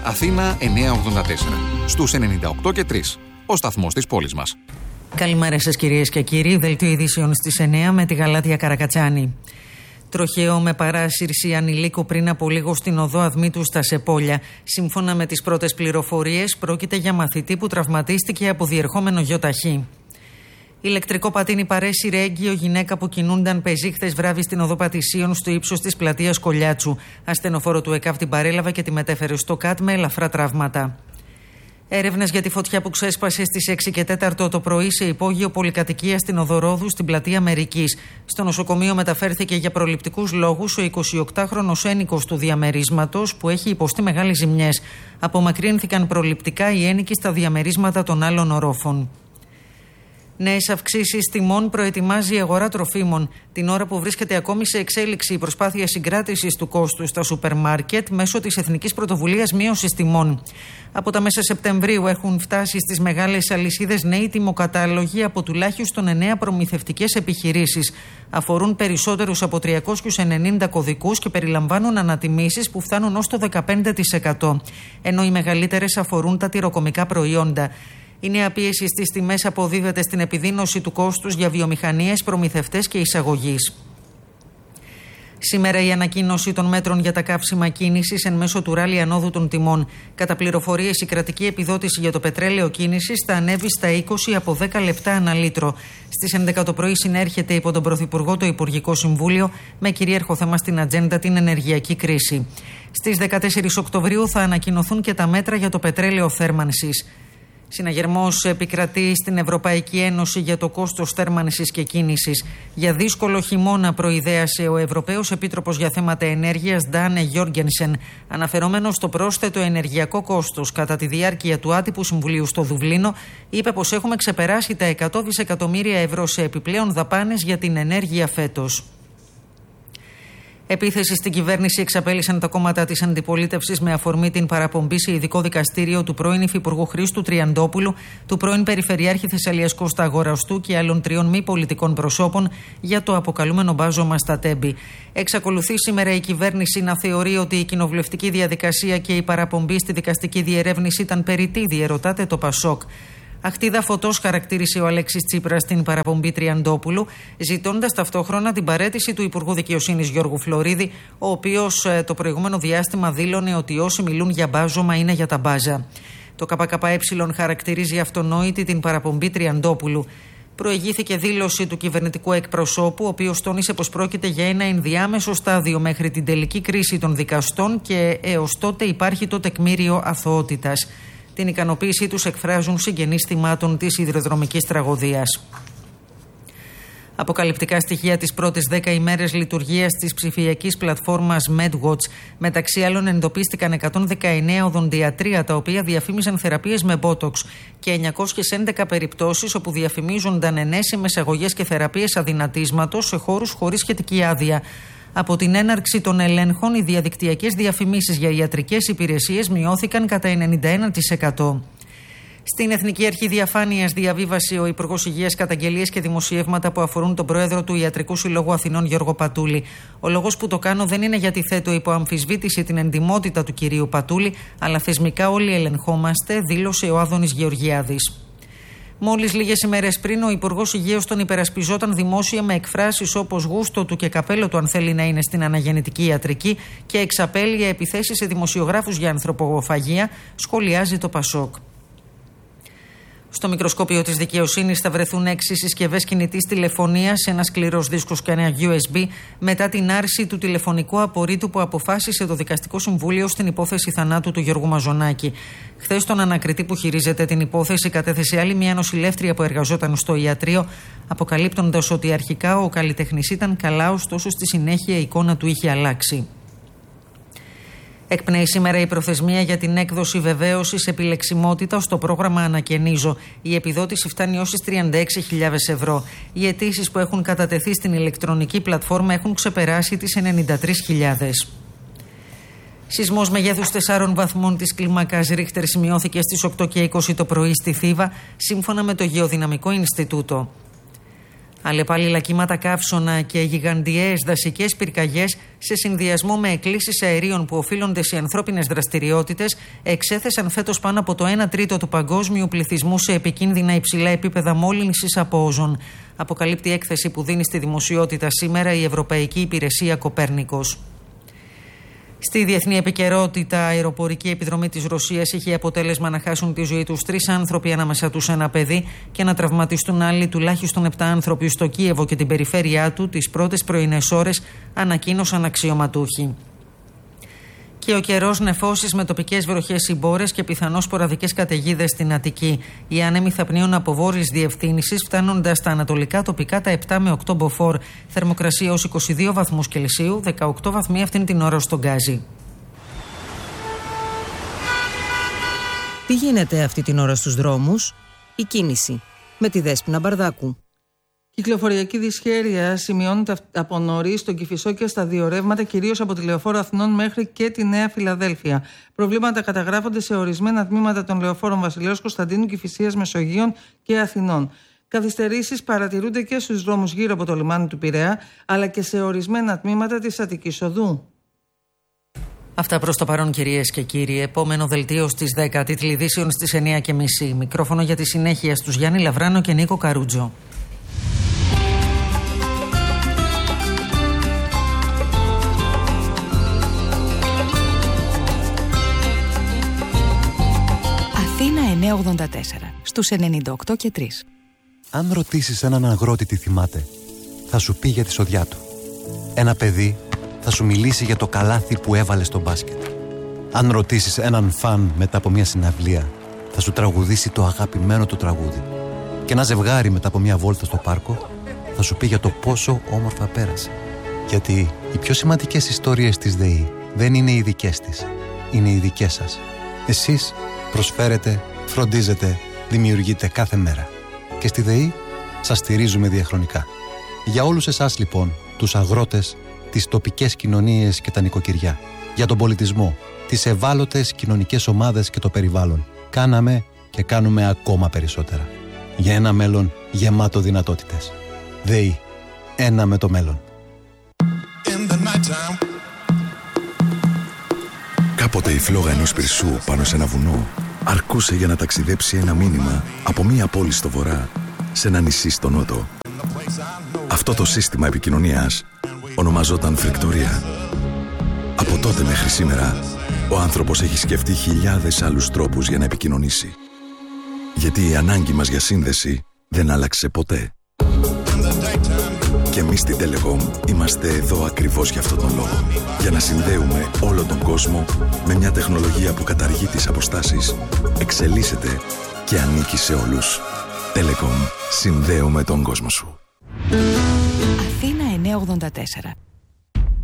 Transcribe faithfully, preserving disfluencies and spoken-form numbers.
Αθήνα εννιακόσια ογδόντα τέσσερα. Στους ενενήντα οκτώ και τρία. Ο σταθμός της πόλης μας. Καλημέρα σας κυρίες και κύριοι. Δελτίο ειδήσεων στις εννιά με τη Γαλάτια Καρακατσάνη. Τροχαίο με παράσυρση ανηλίκου πριν από λίγο στην οδό Αδμήτου στα Σεπόλια. Σύμφωνα με τις πρώτες πληροφορίες, πρόκειται για μαθητή που τραυματίστηκε από διερχόμενο γιοταχή. Ηλεκτρικό πατίνι παρέσυρε έγκυο γυναίκα που κινούνταν πεζή χθες βράδυ στην οδό Πατησίων στο ύψος της πλατείας Κολιάτσου. Ασθενοφόρο του ΕΚΑΒ την παρέλαβε και τη μετέφερε στο ΚΑΤ με ελαφρά τραύματα. Έρευνες για τη φωτιά που ξέσπασε στις έξι και τέσσερα το πρωί σε υπόγειο πολυκατοικία στην οδό Ρόδου στην πλατεία Αμερικής. Στο νοσοκομείο μεταφέρθηκε για προληπτικούς λόγους ο εικοσιοκτάχρονος ένοικος του διαμερίσματος που έχει υποστεί μεγάλες ζημιές. Απομακρύνθηκαν προληπτικά οι ένοικοι στα διαμερίσματα των άλλων ορόφων. Νέες αυξήσεις τιμών προετοιμάζει η αγορά τροφίμων, την ώρα που βρίσκεται ακόμη σε εξέλιξη η προσπάθεια συγκράτησης του κόστου στα σούπερ μάρκετ μέσω της Εθνικής Πρωτοβουλίας Μείωσης Τιμών. Από τα μέσα Σεπτεμβρίου έχουν φτάσει στις μεγάλες αλυσίδες νέοι τιμοκατάλογοι από τουλάχιστον εννέα προμηθευτικές επιχειρήσεις. Αφορούν περισσότερους από τριακόσιους ενενήντα κωδικούς και περιλαμβάνουν ανατιμήσεις που φτάνουν ως το δεκαπέντε τοις εκατό, ενώ οι μεγαλύτερες αφορούν τα τυροκομικά προϊόντα. Η νέα πίεση στις τιμές αποδίδεται στην επιδείνωση του κόστους για βιομηχανίες, προμηθευτές και εισαγωγείς. Σήμερα η ανακοίνωση των μέτρων για τα καύσιμα κίνησης εν μέσω του ράλι ανόδου των τιμών. Κατά πληροφορίες, η κρατική επιδότηση για το πετρέλαιο κίνησης θα ανέβει στα είκοσι από δέκα λεπτά ανά λίτρο. Στις έντεκα το πρωί συνέρχεται υπό τον Πρωθυπουργό το Υπουργικό Συμβούλιο με κυρίαρχο θέμα στην ατζέντα την ενεργειακή κρίση. Στις δεκατέσσερις Οκτωβρίου θα ανακοινωθούν και τα μέτρα για το πετρέλαιο θέρμανσης. Συναγερμός επικρατεί στην Ευρωπαϊκή Ένωση για το κόστος θέρμανσης και κίνησης. Για δύσκολο χειμώνα προειδέασε ο Ευρωπαίος Επίτροπος για θέματα ενέργειας Ντάνε Γιόργενσεν, αναφερόμενος στο πρόσθετο ενεργειακό κόστος κατά τη διάρκεια του άτυπου συμβουλίου στο Δουβλίνο, είπε πως έχουμε ξεπεράσει τα εκατό δισεκατομμύρια ευρώ σε επιπλέον δαπάνες για την ενέργεια φέτος. Επίθεση στην κυβέρνηση εξαπέλυσαν τα κόμματα της αντιπολίτευσης με αφορμή την παραπομπή σε ειδικό δικαστήριο του πρώην Υφυπουργού Χρήστου Τριαντόπουλου, του πρώην Περιφερειάρχη Θεσσαλίας Κώστα Αγοραστού και άλλων τριών μη πολιτικών προσώπων για το αποκαλούμενο μπάζωμα στα Τέμπη. Εξακολουθεί σήμερα η κυβέρνηση να θεωρεί ότι η κοινοβουλευτική διαδικασία και η παραπομπή στη δικαστική διερεύνηση ήταν περιττή, διερωτάται το Πασόκ. Αχτίδα φωτός χαρακτήρισε ο Αλέξης Τσίπρας στην παραπομπή Τριαντόπουλου, ζητώντας ταυτόχρονα την παραίτηση του Υπουργού Δικαιοσύνης Γιώργου Φλωρίδη, ο οποίος ε, το προηγούμενο διάστημα δήλωνε ότι όσοι μιλούν για μπάζωμα είναι για τα μπάζα. Το ΚΚΕ χαρακτηρίζει αυτονόητη την παραπομπή Τριαντόπουλου. Προηγήθηκε δήλωση του κυβερνητικού εκπροσώπου, ο οποίος τόνισε πως πρόκειται για ένα ενδιάμεσο στάδιο μέχρι την τελική κρίση των δικαστών και έως τότε υπάρχει το τεκμήριο αθωότητας. Την ικανοποίησή τους εκφράζουν συγγενείς θυμάτων της σιδηροδρομικής τραγωδίας. Αποκαλυπτικά στοιχεία τις πρώτες δέκα ημέρες λειτουργίας της ψηφιακής πλατφόρμας MedWatch. Μεταξύ άλλων εντοπίστηκαν εκατόν δεκαεννέα οδοντιατρία τα οποία διαφήμιζαν θεραπείες με Botox και εννιακόσιες έντεκα περιπτώσεις όπου διαφημίζονταν ενέσιμες αγωγές και θεραπείες αδυνατίσματος σε χώρους χωρίς σχετική άδεια. Από την έναρξη των ελέγχων, οι διαδικτυακές διαφημίσεις για ιατρικές υπηρεσίες μειώθηκαν κατά ενενήντα ένα τοις εκατό. Στην Εθνική Αρχή Διαφάνειας διαβίβασε ο Υπουργός Υγείας καταγγελίες και δημοσιεύματα που αφορούν τον πρόεδρο του Ιατρικού Συλλόγου Αθηνών Γιώργο Πατούλη. Ο λόγος που το κάνω δεν είναι γιατί θέτω υπό αμφισβήτηση την εντιμότητα του κυρίου Πατούλη, αλλά θεσμικά όλοι ελεγχόμαστε, δήλωσε ο Άδωνης Γεωργιάδης. Μόλις λίγες ημέρες πριν, ο Υπουργός Υγείας τον υπερασπιζόταν δημόσια με εκφράσεις όπως γούστο του και καπέλο του αν θέλει να είναι στην αναγεννητική ιατρική και εξαπέλυε επιθέσεις σε δημοσιογράφους για ανθρωποφαγία, σχολιάζει το Πασόκ. Στο μικροσκόπιο της δικαιοσύνης θα βρεθούν έξι συσκευές κινητής τηλεφωνίας, ένας σκληρός δίσκος και ένα γιου ες μπι μετά την άρση του τηλεφωνικού απορρίτου που αποφάσισε το Δικαστικό Συμβούλιο στην υπόθεση θανάτου του Γιώργου Μαζονάκη. Χθες, τον ανακριτή που χειρίζεται την υπόθεση κατέθεσε άλλη μια νοσηλεύτρια που εργαζόταν στο ιατρείο, αποκαλύπτοντας ότι αρχικά ο καλλιτεχνής ήταν καλά, ωστόσο στη συνέχεια η εικόνα του είχε αλλάξει. Εκπνέει σήμερα η προθεσμία για την έκδοση βεβαίωσης επιλεξιμότητα στο πρόγραμμα Ανακαινίζω. Η επιδότηση φτάνει ως τις τριάντα έξι χιλιάδες ευρώ. Οι αιτήσεις που έχουν κατατεθεί στην ηλεκτρονική πλατφόρμα έχουν ξεπεράσει τις ενενήντα τρεις χιλιάδες. Σεισμός μεγέθους τεσσάρων βαθμών της κλίμακας Ρίχτερ σημειώθηκε στις οκτώ και είκοσι το πρωί στη Θήβα, σύμφωνα με το Γεωδυναμικό Ινστιτούτο. Αλλεπάλληλα κύματα καύσωνα και γιγαντιαίες δασικές πυρκαγιές σε συνδυασμό με εκκλήσεις αερίων που οφείλονται σε ανθρώπινες δραστηριότητες εξέθεσαν φέτος πάνω από το ένα τρίτο του παγκόσμιου πληθυσμού σε επικίνδυνα υψηλά επίπεδα μόλυνσης από όζον. Αποκαλύπτει έκθεση που δίνει στη δημοσιότητα σήμερα η Ευρωπαϊκή Υπηρεσία Κοπέρνικος. Στη διεθνή επικαιρότητα, η αεροπορική επιδρομή της Ρωσίας είχε αποτέλεσμα να χάσουν τη ζωή τους τρεις άνθρωποι, ανάμεσά τους ένα παιδί, και να τραυματιστούν άλλοι τουλάχιστον επτά άνθρωποι στο Κίεβο και την περιφέρειά του τις πρώτες πρωινές ώρες, ανακοίνωσαν αξιωματούχοι. Και ο καιρός, νεφώσεις με τοπικές βροχές συμπόρες και πιθανώς σποραδικές καταιγίδες στην Αττική. Οι άνεμοι θα πνίουν από βόρειες διευθύνσεις, φτάνοντας στα ανατολικά τοπικά τα επτά με οκτώ μποφόρ. Θερμοκρασία ως είκοσι δύο βαθμούς Κελσίου, δεκαοκτώ βαθμοί αυτήν την ώρα στον Γκάζι. Τι γίνεται αυτή την ώρα στους δρόμους? Η κίνηση με τη Δέσποινα Μπαρδάκου. Κυκλοφοριακή δυσχέρεια σημειώνεται από νωρίς στον Κηφισό και στα δύο ρεύματα, κυρίως από τη Λεωφόρο Αθηνών μέχρι και τη Νέα Φιλαδέλφεια. Προβλήματα καταγράφονται σε ορισμένα τμήματα των λεωφόρων Βασιλέως Κωνσταντίνου, Κηφισίας, Μεσογείων και Αθηνών. Καθυστερήσεις παρατηρούνται και στους δρόμους γύρω από το λιμάνι του Πειραιά, αλλά και σε ορισμένα τμήματα της Αττικής Οδού. Αυτά προς το παρόν, κυρίες και κύριοι. Επόμενο δελτίο στις δέκα, τίτλοι ειδήσεων στις εννιά και μισή. Μικρόφωνο για τη συνέχεια στους Γιάννη Λαβράνο και Νίκο Καρούτζο. Αθήνα εννιακόσια ογδόντα τέσσερα, στους ενενήντα οκτώ και τρία. Αν ρωτήσεις έναν αγρότη τι θυμάται, θα σου πει για τη σοδιά του. Ένα παιδί θα σου μιλήσει για το καλάθι που έβαλε στο μπάσκετ. Αν ρωτήσεις έναν φαν μετά από μια συναυλία, θα σου τραγουδήσει το αγαπημένο του τραγούδι. Και ένα ζευγάρι μετά από μια βόλτα στο πάρκο θα σου πει για το πόσο όμορφα πέρασε. Γιατί οι πιο σημαντικές ιστορίες της ΔΕΗ δεν είναι οι δικές της, είναι οι δικές σας. Εσείς προσφέρετε, φροντίζετε, δημιουργείτε κάθε μέρα. Και στη ΔΕΗ σας στηρίζουμε διαχρονικά. Για όλους εσάς λοιπόν, τους αγρότες, τις τοπικές κοινωνίες και τα νοικοκυριά, για τον πολιτισμό, τις ευάλωτες κοινωνικές ομάδες και το περιβάλλον, κάναμε και κάνουμε ακόμα περισσότερα. Για ένα μέλλον γεμάτο δυνατότητες. ΔΕΗ. Ένα με το μέλλον. Κάποτε η φλόγα ενός πυρσού πάνω σε ένα βουνό αρκούσε για να ταξιδέψει ένα μήνυμα από μία πόλη στο βορρά σε ένα νησί στο νότο. Αυτό το σύστημα επικοινωνίας ονομαζόταν φρικτορία. Από τότε μέχρι σήμερα, ο άνθρωπος έχει σκεφτεί χιλιάδες άλλους τρόπους για να επικοινωνήσει. Γιατί η ανάγκη μας για σύνδεση δεν άλλαξε ποτέ. Και εμείς στην Telecom είμαστε εδώ ακριβώς για αυτόν τον λόγο. Για να συνδέουμε όλο τον κόσμο με μια τεχνολογία που καταργεί τις αποστάσεις, εξελίσσεται και ανήκει σε όλους. Telecom. Συνδέουμε τον κόσμο σου. Αθήνα εννιακόσια ογδόντα τέσσερα.